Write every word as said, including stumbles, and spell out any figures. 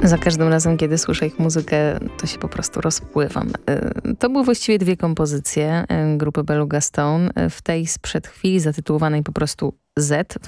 Za każdym razem, kiedy słyszę ich muzykę, to się po prostu rozpływam. To były właściwie dwie kompozycje grupy Beluga Stone. W tej sprzed chwili zatytułowanej po prostu Z